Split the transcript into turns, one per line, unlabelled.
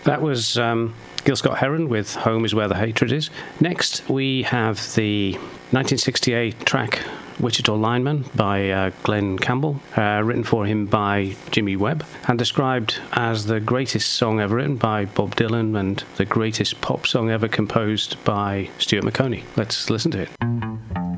That was Gil Scott-Heron with Home Is Where the Hatred Is. Next, we have the 1968 track Wichita Lineman by Glenn Campbell, written for him by Jimmy Webb, and described as the greatest song ever written by Bob Dylan and the greatest pop song ever composed by Stuart McConey. Let's listen to it.